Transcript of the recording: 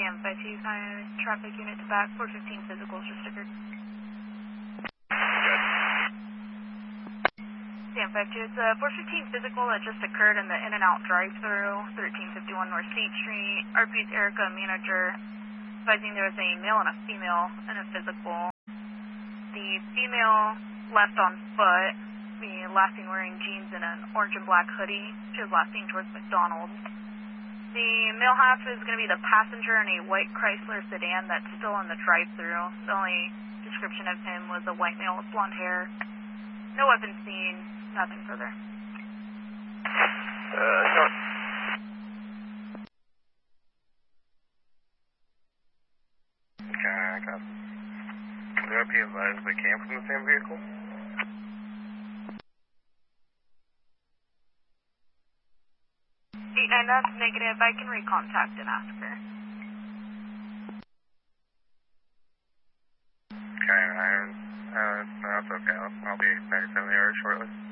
Sam 525, traffic unit to back, 415 physicals just occurred. Sam 52, it's a 415 physical that just occurred in the In-N-Out drive-thru, 1351 North State Street. RP's Erica, manager, advising there was a male and a female in a physical. The female left on foot, the last seen wearing jeans and an orange and black hoodie. She was last seen towards McDonald's. The male half is going to be the passenger in a white Chrysler sedan that's still in the drive-thru. The only description of him was a white male with blonde hair. No weapons seen, nothing further. Sure. Okay, I got it. The RP advised they came from the same vehicle? 89, that's negative. I can recontact and ask her. Okay, that's okay. I'll be back in the area shortly.